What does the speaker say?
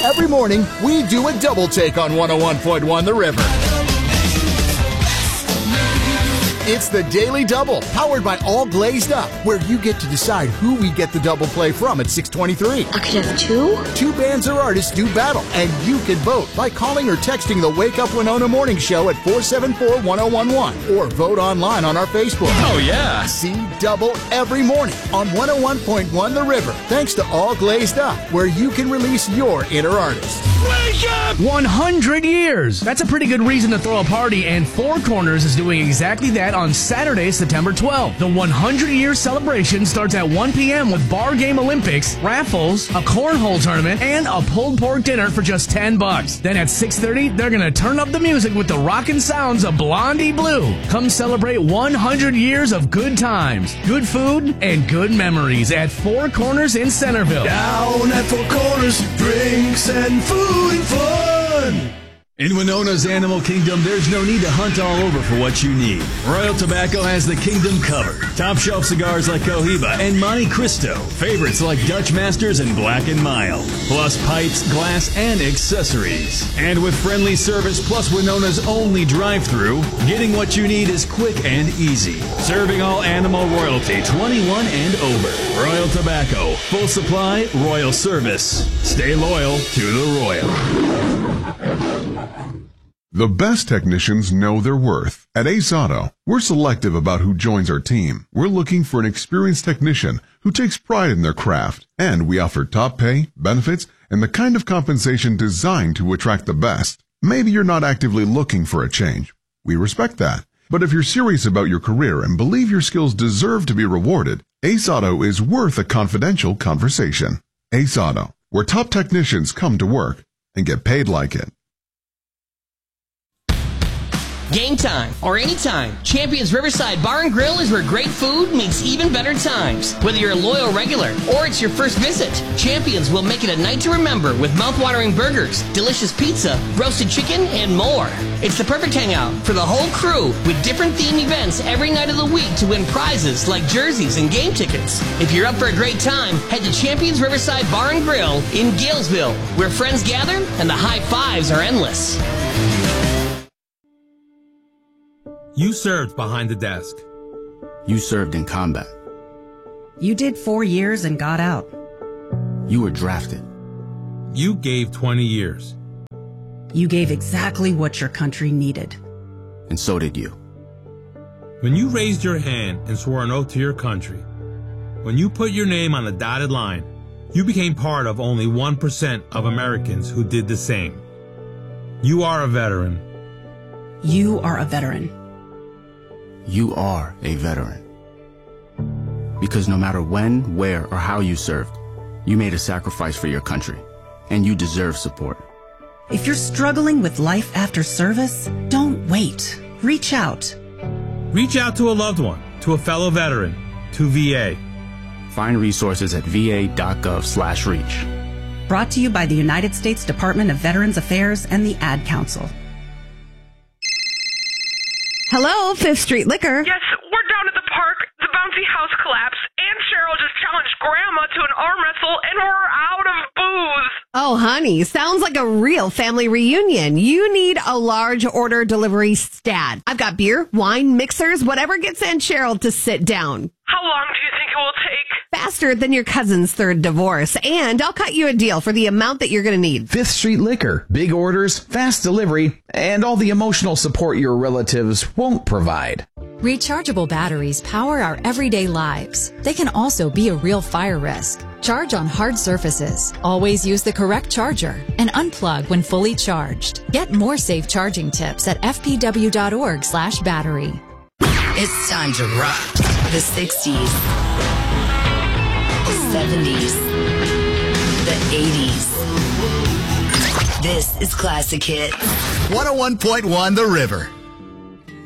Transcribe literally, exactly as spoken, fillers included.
every morning, we do a double take on one oh one point one The River. It's the Daily Double, powered by All Glazed Up, where you get to decide who we get the double play from at six twenty-three. I could have two? Two bands or artists do battle, and you can vote by calling or texting the Wake Up Winona Morning Show at four seven four, one oh one one, or vote online on our Facebook. Oh, yeah. See Double every morning on one oh one point one The River, thanks to All Glazed Up, where you can release your inner artist. Wake up! one hundred years! That's a pretty good reason to throw a party, and Four Corners is doing exactly that on Saturday, September twelfth. The one hundred year celebration starts at one p.m. with bar game Olympics, raffles, a cornhole tournament, and a pulled pork dinner for just ten bucks. Then at six thirty, they're going to turn up the music with the rockin' sounds of Blondie Blue. Come celebrate one hundred years of good times, good food, and good memories at Four Corners in Centerville. Down at Four Corners, drinks and food and fun. In Winona's Animal Kingdom, there's no need to hunt all over for what you need. Royal Tobacco has the kingdom covered. Top shelf cigars like Cohiba and Monte Cristo. Favorites like Dutch Masters and Black and Mild. Plus pipes, glass, and accessories. And with friendly service plus Winona's only drive-thru, getting what you need is quick and easy. Serving all animal royalty, twenty-one and over. Royal Tobacco. Full supply, royal service. Stay loyal to the Royal. The best technicians know their worth. At Ace Auto, we're selective about who joins our team. We're looking for an experienced technician who takes pride in their craft, and we offer top pay, benefits, and the kind of compensation designed to attract the best. Maybe you're not actively looking for a change. We respect that. But if you're serious about your career and believe your skills deserve to be rewarded, Ace Auto is worth a confidential conversation. Ace Auto, where top technicians come to work and get paid like it. Game time or anytime, Champions Riverside Bar and Grill is where great food meets even better times. Whether you're a loyal regular or it's your first visit, Champions will make it a night to remember with mouth-watering burgers, delicious pizza, roasted chicken, and more. It's the perfect hangout for the whole crew with different theme events every night of the week to win prizes like jerseys and game tickets. If you're up for a great time, head to Champions Riverside Bar and Grill in Galesville, where friends gather and the high fives are endless. You served behind the desk. You served in combat. You did four years and got out. You were drafted. You gave twenty years. You gave exactly what your country needed. And so did you. When you raised your hand and swore an oath to your country, when you put your name on the dotted line, you became part of only one percent of Americans who did the same. You are a veteran. You are a veteran. You are a veteran. Because no matter when, where, or how you served, you made a sacrifice for your country, and you deserve support. If you're struggling with life after service, don't wait. Reach out. Reach out to a loved one, to a fellow veteran, to V A. Find resources at va.gov slash reach. Brought to you by the United States Department of Veterans Affairs and the Ad Council. Hello, Fifth Street Liquor. Yes, we're down at the park. The bouncy house collapsed, and Cheryl just challenged Grandma to an arm wrestle, and we're out of booze. Oh, honey, sounds like a real family reunion. You need a large order delivery stat. I've got beer, wine, mixers, whatever gets Aunt Cheryl to sit down. How long do you think it will take? Faster than your cousin's third divorce, and I'll cut you a deal for the amount that you're going to need. Fifth Street Liquor. Big orders, fast delivery, and all the emotional support your relatives won't provide. Rechargeable batteries power our everyday lives. They can also be a real fire risk. Charge on hard surfaces. Always use the correct charger and unplug when fully charged. Get more safe charging tips at f p w dot org slash battery. It's time to rock the sixties, the seventies, the eighties. This is Classic Hits. one oh one point one The River.